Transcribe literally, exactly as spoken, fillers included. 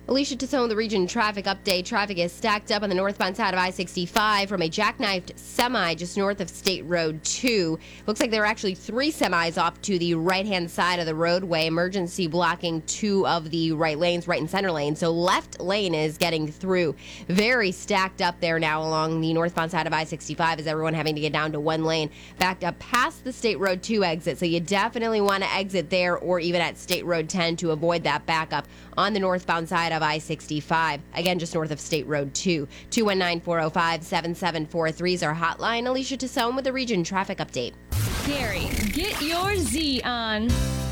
Alicia Tassone, the region traffic update. Traffic is stacked up on the northbound side of I sixty-five from a jackknifed semi just north of State Road two. Looks like there are actually three semis off to the right-hand side of the roadway. Emergency blocking two of the right lanes, right and center lane. So left lane is getting through. Very stacked up there now along the northbound side of I sixty-five as everyone having to get down to one lane. Backed up past the State Road two exit. So you definitely want to exit there or even at State Road ten to avoid that backup on the northbound side of I sixty-five. Again, just north of State Road two. two one nine, four oh five, seven seven four three is our hotline. Alicia Tassone with the Region Traffic Update. Gary, get your Z on.